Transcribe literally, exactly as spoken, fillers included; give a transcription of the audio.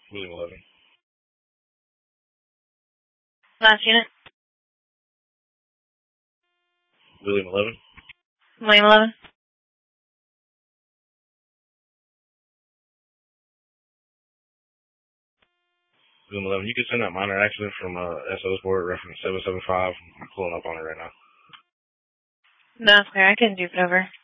William eleven. Last unit. William eleven. William eleven. William eleven. You can send that minor accident from uh, S O Sport reference seven seven five. I'm pulling up on it right now. That's clear. I can do it over.